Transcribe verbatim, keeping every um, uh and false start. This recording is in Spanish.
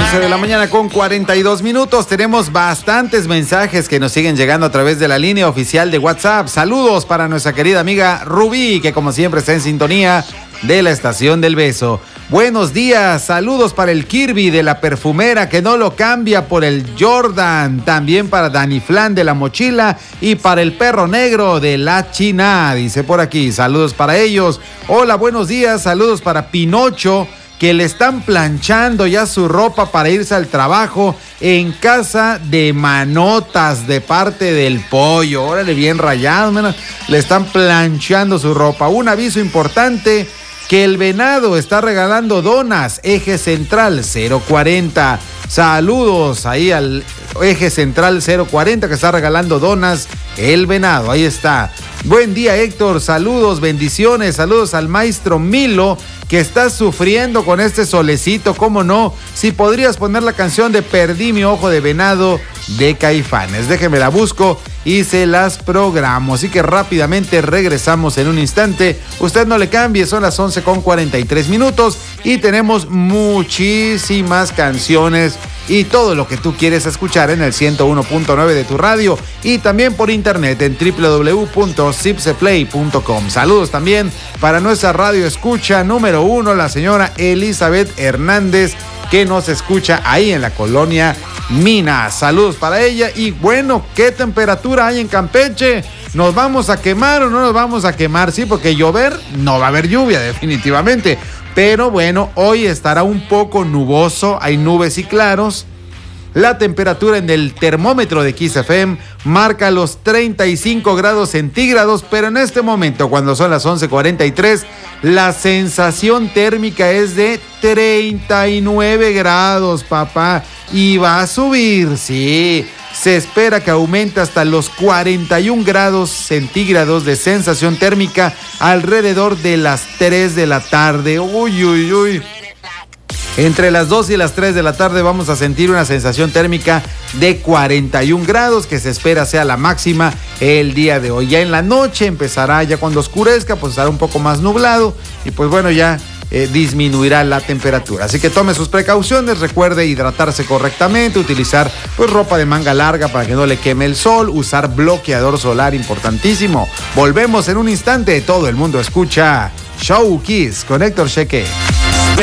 once de la mañana con cuarenta y dos minutos. Tenemos bastantes mensajes que nos siguen llegando a través de la línea oficial de WhatsApp. Saludos para nuestra querida amiga Rubí, que como siempre está en sintonía de la Estación del Beso. Buenos días, saludos para el Kirby de la perfumera, que no lo cambia por el Jordan. También para Dani Flan de la mochila y para el perro negro de la China, dice por aquí. Saludos para ellos. Hola, buenos días, saludos para Pinocho, que le están planchando ya su ropa para irse al trabajo en casa de Manotas, de parte del Pollo. Órale, bien rayado, man. Le están planchando su ropa. Un aviso importante, que el Venado está regalando donas, Eje Central cero cuarenta. Saludos ahí al Eje Central cero cuarenta, que está regalando donas, el Venado, ahí está. Buen día, Héctor, saludos, bendiciones, saludos al maestro Milo, que está sufriendo con este solecito, ¿cómo no? Si podrías poner la canción de Perdí mi ojo de venado de Caifanes. Déjeme la busco y se las programo. Así que rápidamente regresamos en un instante. Usted no le cambie, son las once con cuarenta y tres minutos y tenemos muchísimas canciones y todo lo que tú quieres escuchar en el ciento uno punto nueve de tu radio y también por internet en doble u doble u doble u punto zipseplay punto com. Saludos también para nuestra radio escucha número uno, la señora Elizabeth Hernández, que nos escucha ahí en la colonia Minas. Saludos para ella. Y bueno, ¿qué temperatura hay en Campeche? ¿Nos vamos a quemar o no nos vamos a quemar? Sí, porque llover, no va a haber lluvia definitivamente. Pero bueno, hoy estará un poco nuboso, hay nubes y claros. La temperatura en el termómetro de Kiss F M marca los treinta y cinco grados centígrados, pero en este momento, cuando son las once cuarenta y tres, la sensación térmica es de treinta y nueve grados, papá, y va a subir, sí. Se espera que aumente hasta los cuarenta y un grados centígrados de sensación térmica alrededor de las tres de la tarde. Uy, uy, uy. Entre las dos y las tres de la tarde vamos a sentir una sensación térmica de cuarenta y un grados, que se espera sea la máxima el día de hoy. Ya en la noche empezará, ya cuando oscurezca, pues estará un poco más nublado y pues bueno, ya eh, disminuirá la temperatura. Así que tome sus precauciones, recuerde hidratarse correctamente, utilizar pues ropa de manga larga para que no le queme el sol, usar bloqueador solar, importantísimo. Volvemos en un instante, todo el mundo escucha Show Kiss con Héctor Cheque.